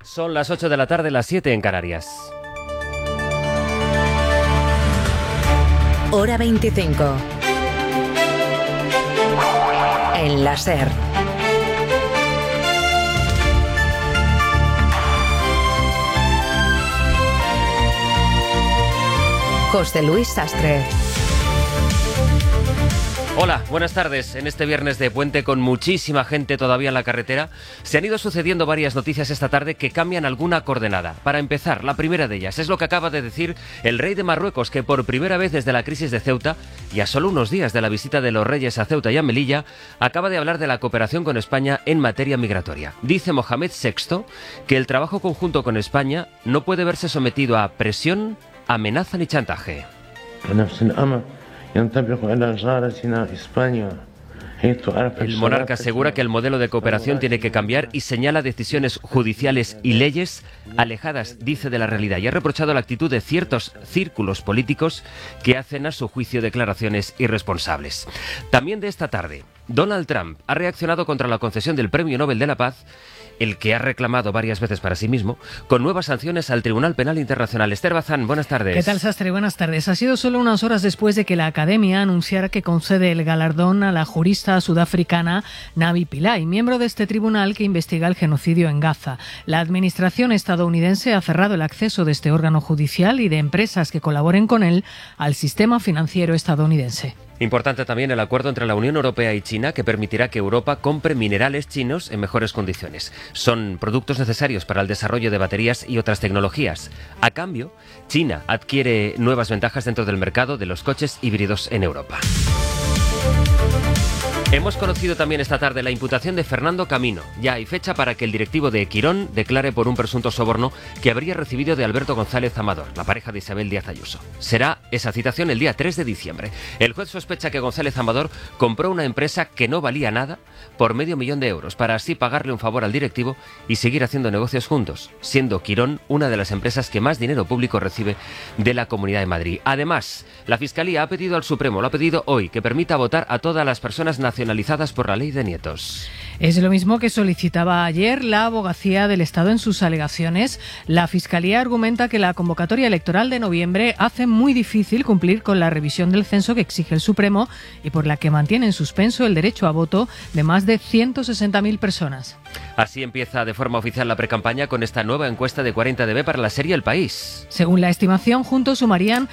Son las 8 de la tarde, las 7 en Canarias. Hora 25. En la SER. José Luis Sastre. Hola, buenas tardes. En este viernes de puente con muchísima gente todavía en la carretera, se han ido sucediendo varias noticias esta tarde que cambian alguna coordenada. Para empezar, la primera de ellas es lo que acaba de decir el rey de Marruecos, que por primera vez desde la crisis de Ceuta, y a solo unos días de la visita de los reyes a Ceuta y a Melilla, acaba de hablar de la cooperación con España en materia migratoria. Dice Mohamed VI que el trabajo conjunto con España no puede verse sometido a presión, amenaza ni chantaje. El monarca asegura que el modelo de cooperación tiene que cambiar y señala decisiones judiciales y leyes alejadas, dice, de la realidad, y ha reprochado la actitud de ciertos círculos políticos que hacen a su juicio declaraciones irresponsables. También de esta tarde, Donald Trump ha reaccionado contra la concesión del Premio Nobel de la Paz, el que ha reclamado varias veces para sí mismo, con nuevas sanciones al Tribunal Penal Internacional. Esther Bazán, buenas tardes. ¿Qué tal, Sastre? Buenas tardes. Ha sido solo unas horas después de que la Academia anunciara que concede el galardón a la jurista sudafricana Navi Pillay, miembro de este tribunal que investiga el genocidio en Gaza. La administración estadounidense ha cerrado el acceso de este órgano judicial y de empresas que colaboren con él al sistema financiero estadounidense. Importante también el acuerdo entre la Unión Europea y China, que permitirá que Europa compre minerales chinos en mejores condiciones. Son productos necesarios para el desarrollo de baterías y otras tecnologías. A cambio, China adquiere nuevas ventajas dentro del mercado de los coches híbridos en Europa. Hemos conocido también esta tarde la imputación de Fernando Camino. Ya hay fecha para que el directivo de Quirón declare por un presunto soborno que habría recibido de Alberto González Amador, la pareja de Isabel Díaz Ayuso. Será esa citación el día 3 de diciembre. El juez sospecha que González Amador compró una empresa que no valía nada por €500,000 para así pagarle un favor al directivo y seguir haciendo negocios juntos, siendo Quirón una de las empresas que más dinero público recibe de la Comunidad de Madrid. Además, la Fiscalía ha pedido al Supremo, lo ha pedido hoy, que permita votar a todas las personas nacionalizadas por la ley de nietos. Es lo mismo que solicitaba ayer la Abogacía del Estado en sus alegaciones. La Fiscalía argumenta que la convocatoria electoral de noviembre hace muy difícil cumplir con la revisión del censo que exige el Supremo y por la que mantiene en suspenso el derecho a voto de más de 160.000 personas. Así empieza de forma oficial la precampaña con esta nueva encuesta de 40DB para la serie El País. Según la estimación, juntos sumarían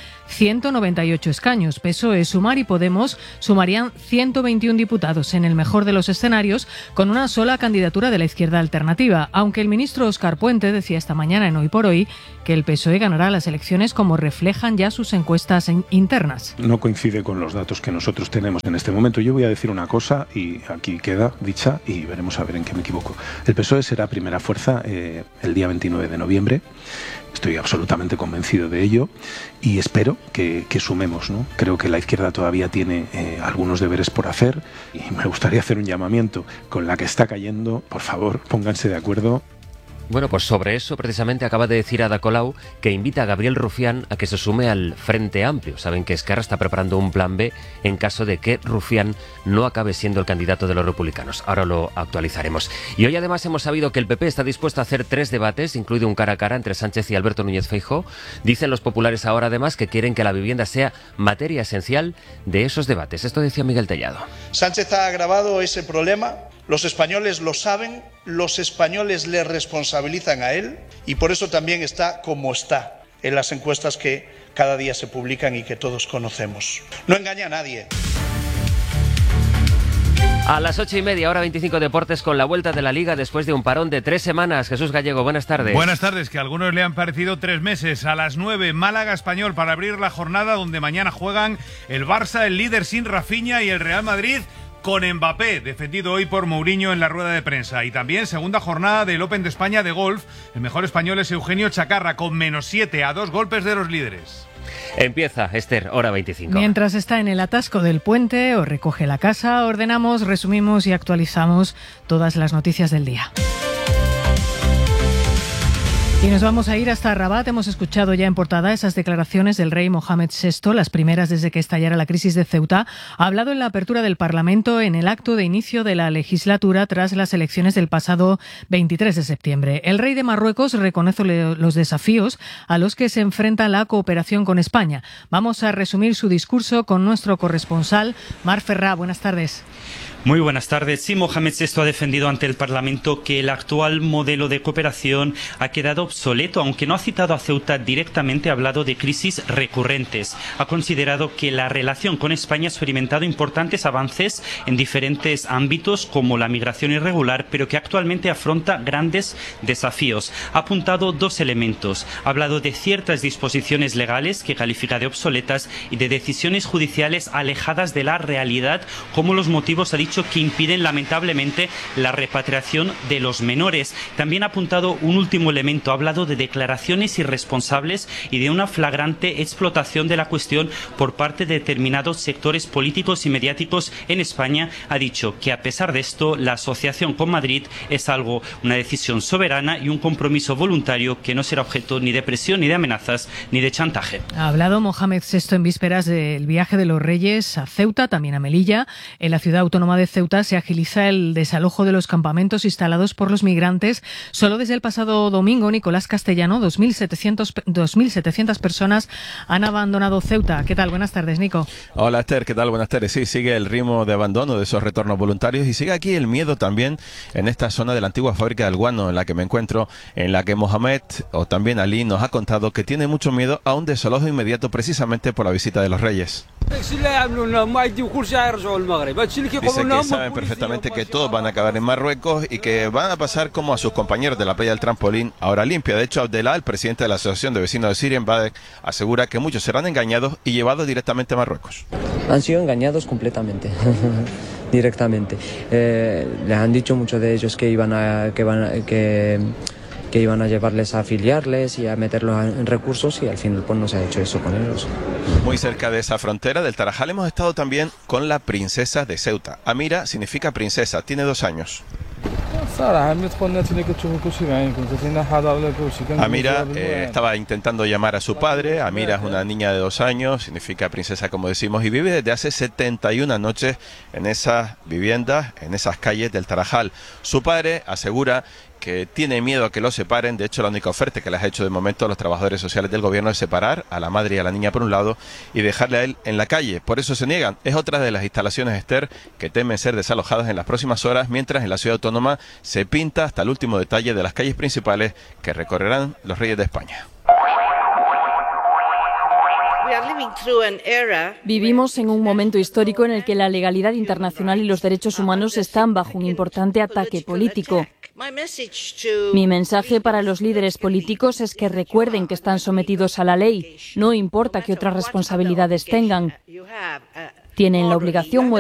198 escaños. PSOE, Sumar y Podemos sumarían 121 diputados, en el mejor de los escenarios, con una sola candidatura de la izquierda alternativa, aunque el ministro Óscar Puente decía esta mañana en Hoy por Hoy que el PSOE ganará las elecciones como reflejan ya sus encuestas internas. No coincide con los datos que nosotros tenemos en este momento. Yo voy a decir una cosa y aquí queda dicha y veremos a ver en qué me equivoco. El PSOE será primera fuerza el día 29 de noviembre. Estoy absolutamente convencido de ello y espero que sumemos, ¿no? Creo que la izquierda todavía tiene algunos deberes por hacer y me gustaría hacer un llamamiento con la que está cayendo. Por favor, pónganse de acuerdo. Bueno, pues sobre eso precisamente acaba de decir Ada Colau que invita a Gabriel Rufián a que se sume al Frente Amplio. Saben que Esquerra está preparando un plan B en caso de que Rufián no acabe siendo el candidato de los republicanos. Ahora lo actualizaremos. Y hoy además hemos sabido que el PP está dispuesto a hacer 3 debates, incluido un cara a cara entre Sánchez y Alberto Núñez Feijóo. Dicen los populares ahora además que quieren que la vivienda sea materia esencial de esos debates. Esto decía Miguel Tellado. Sánchez ha agravado ese problema. Los españoles lo saben, los españoles le responsabilizan a él y por eso también está como está en las encuestas que cada día se publican y que todos conocemos. No engaña a nadie. A las 8:30, hora 25 Deportes, con la vuelta de la Liga después de un parón de 3 semanas. Jesús Gallego, buenas tardes. Buenas tardes, que a algunos le han parecido 3 meses. A las 9, Málaga Español para abrir la jornada donde mañana juegan el Barça, el líder sin Rafinha, y el Real Madrid con Mbappé, defendido hoy por Mourinho en la rueda de prensa. Y también segunda jornada del Open de España de golf. El mejor español es Eugenio Chacarra, con -7 a 2 golpes de los líderes. Empieza, Esther, hora 25. Mientras está en el atasco del puente o recoge la casa, ordenamos, resumimos y actualizamos todas las noticias del día. Y nos vamos a ir hasta Rabat. Hemos escuchado ya en portada esas declaraciones del rey Mohamed VI, las primeras desde que estallara la crisis de Ceuta. Ha hablado en la apertura del Parlamento en el acto de inicio de la legislatura tras las elecciones del pasado 23 de septiembre. El rey de Marruecos reconoce los desafíos a los que se enfrenta la cooperación con España. Vamos a resumir su discurso con nuestro corresponsal, Mar Ferrá. Buenas tardes. Muy buenas tardes. Sí, Mohamed VI ha defendido ante el Parlamento que el actual modelo de cooperación ha quedado obsoleto, aunque no ha citado a Ceuta directamente, ha hablado de crisis recurrentes. Ha considerado que la relación con España ha experimentado importantes avances en diferentes ámbitos, como la migración irregular, pero que actualmente afronta grandes desafíos. Ha apuntado dos elementos. Ha hablado de ciertas disposiciones legales que califica de obsoletas y de decisiones judiciales alejadas de la realidad, como los motivos, ha dicho, que impiden lamentablemente la repatriación de los menores. También ha apuntado un último elemento. Ha hablado de declaraciones irresponsables y de una flagrante explotación de la cuestión por parte de determinados sectores políticos y mediáticos en España. Ha dicho que a pesar de esto, la asociación con Madrid es una decisión soberana y un compromiso voluntario que no será objeto ni de presión, ni de amenazas, ni de chantaje. Ha hablado Mohamed VI en vísperas del viaje de los Reyes a Ceuta, también a Melilla. En la ciudad autónoma de Ceuta se agiliza el desalojo de los campamentos instalados por los migrantes. Solo desde el pasado domingo, Nicolás Castellano, 2.700 personas han abandonado Ceuta. ¿Qué tal? Buenas tardes, Nico. Hola, Esther. ¿Qué tal? Buenas tardes. Sí, sigue el ritmo de abandono de esos retornos voluntarios y sigue aquí el miedo también en esta zona de la antigua fábrica del guano en la que me encuentro, en la que Mohamed o también Ali nos ha contado que tiene mucho miedo a un desalojo inmediato precisamente por la visita de los Reyes. Dice que saben perfectamente que todos van a acabar en Marruecos y que van a pasar como a sus compañeros de la playa del Trampolín, ahora limpia. De hecho, Abdelá, el presidente de la Asociación de Vecinos de Siria en Badek, asegura que muchos serán engañados y llevados directamente a Marruecos. Han sido engañados completamente, directamente. Les han dicho muchos de ellos que iban a llevarles a afiliarles y a meterlos en recursos, y al final pues no se ha hecho eso con ellos. Muy cerca de esa frontera del Tarajal hemos estado también con la princesa de Ceuta. Amira significa princesa, tiene 2 años. Amira estaba intentando llamar a su padre. Amira es una niña de 2 años, significa princesa como decimos, y vive desde hace 71 noches en esas viviendas, en esas calles del Tarajal. Su padre asegura que tiene miedo a que los separen. De hecho, la única oferta que les ha hecho de momento a los trabajadores sociales del gobierno es separar a la madre y a la niña por un lado y dejarle a él en la calle. Por eso se niegan. Es otra de las instalaciones, Esther, que temen ser desalojadas en las próximas horas, mientras en la ciudad autónoma se pinta hasta el último detalle de las calles principales que recorrerán los Reyes de España. Vivimos en un momento histórico en el que la legalidad internacional y los derechos humanos están bajo un importante ataque político. Mi mensaje para los líderes políticos es que recuerden que están sometidos a la ley, no importa qué otras responsabilidades tengan. Tienen la obligación